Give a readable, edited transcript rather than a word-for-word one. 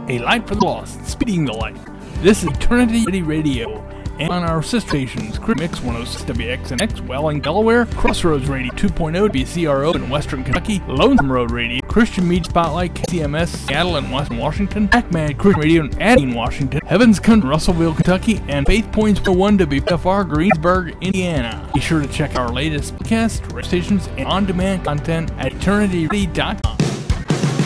A light for the lost, speeding the light. This is Eternity Ready Radio. And on our sister stations, Mix 106 WXNX, Welling, Delaware, Crossroads Radio 2.0 WCRO in Western Kentucky, Lonesome Road Radio, Christian Media Spotlight KCMS, Seattle and Western Washington, Acmad Christian Radio in Addison, Washington, Heavens Country, Russellville, Kentucky, and Faith Points 1 WFR, Greensburg, Indiana. Be sure to check our latest podcast, radio stations, and on-demand content at eternityready.com.